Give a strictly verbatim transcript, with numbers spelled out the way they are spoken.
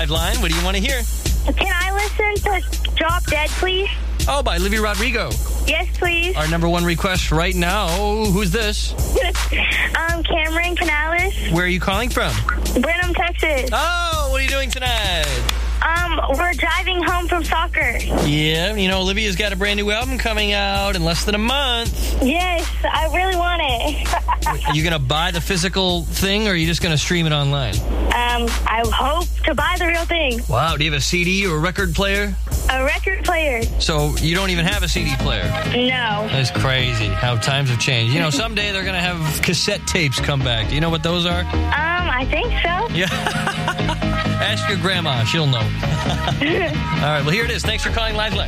Live Line. What do you want to hear? Can I listen to Drop Dead, please? Oh, by Olivia Rodrigo. Yes, please. Our number one request right now. Who's this? um, Cameron Canales. Where are you calling from? Brenham, Texas. Oh, what are you doing tonight? Um, we're driving home from soccer. Yeah, you know, Olivia's got a brand new album coming out in less than a month. Yes, I really want it. Are you going to buy the physical thing, or are you just going to stream it online? Um, I hope to buy the real thing. Wow, do you have a C D or a record player? A record player. So you don't even have a C D player? No. That's crazy how times have changed. You know, someday they're going to have cassette tapes come back. Do you know what those are? Um, I think so. Yeah. Ask your grandma. She'll know. All right, well, here it is. Thanks for calling Live Line.